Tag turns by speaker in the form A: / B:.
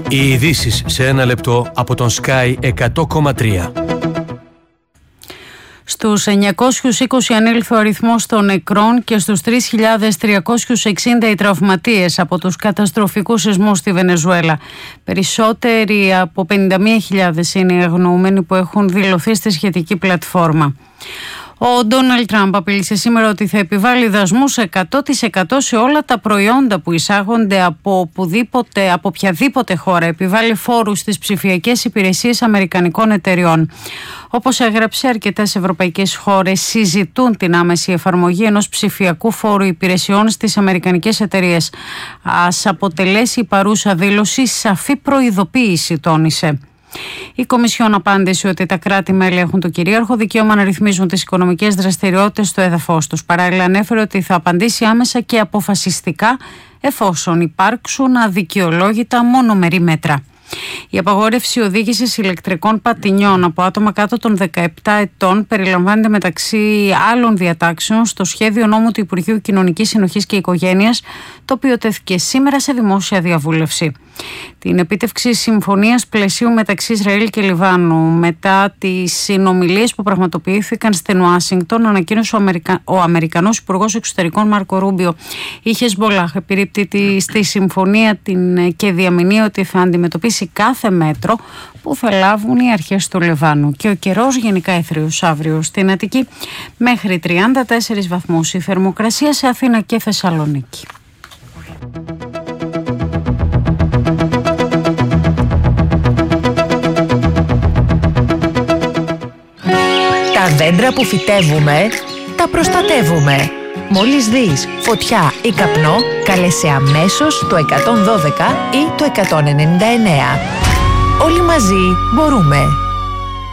A: Οι ειδήσεις σε ένα λεπτό από τον Sky 100,3.
B: Στους 920 ανήλθε ο αριθμός των νεκρών και στους 3.360 οι τραυματίες από τους καταστροφικούς σεισμούς στη Βενεζουέλα. Περισσότεροι από 51.000 είναι οι αγνοούμενοι που έχουν δηλωθεί στη σχετική πλατφόρμα. Ο Ντόναλντ Τραμπ απείλησε σήμερα ότι θα επιβάλλει δασμούς 100% σε όλα τα προϊόντα που εισάγονται από οποιαδήποτε χώρα. Επιβάλλει φόρους στις ψηφιακές υπηρεσίες αμερικανικών εταιριών. Όπως έγραψε, αρκετές ευρωπαϊκές χώρες συζητούν την άμεση εφαρμογή ενός ψηφιακού φόρου υπηρεσιών στις αμερικανικές εταιρείες. Ας αποτελέσει η παρούσα δήλωση σαφή προειδοποίηση, τόνισε. Η Κομισιόν απάντησε ότι τα κράτη-μέλη έχουν το κυρίαρχο δικαίωμα να ρυθμίζουν τις οικονομικές δραστηριότητες στο έδαφος τους. Παράλληλα, ανέφερε ότι θα απαντήσει άμεσα και αποφασιστικά εφόσον υπάρξουν αδικαιολόγητα μονομερή μέτρα. Η απαγόρευση οδήγησης ηλεκτρικών πατινιών από άτομα κάτω των 17 ετών περιλαμβάνεται μεταξύ άλλων διατάξεων στο σχέδιο νόμου του Υπουργείου Κοινωνικής Συνοχής και Οικογένειας, το οποίο τέθηκε σήμερα σε δημόσια διαβούλευση. Την επίτευξη συμφωνίας πλαισίου μεταξύ Ισραήλ και Λιβάνου μετά τις συνομιλίες που πραγματοποιήθηκαν στην Ουάσιγκτον, ανακοίνωσε ο Αμερικανός Υπουργός Εξωτερικών Μάρκο Ρούμπιο. Η Χεσμπολάχ επιρρύπτει στη συμφωνία και διαμηνεί ότι θα αντιμετωπίσει κάθε μέτρο που θα λάβουν οι αρχές του Λιβάνου. Και ο καιρός γενικά έθριος αύριο στην Αττική μέχρι 34 βαθμούς η θερμοκρασία, σε Αθήνα και Θεσσαλονίκη.
C: Τα δέντρα που φυτεύουμε, τα προστατεύουμε. Μόλις δεις φωτιά ή καπνό, κάλεσε αμέσως το 112 ή το 199. Όλοι μαζί μπορούμε.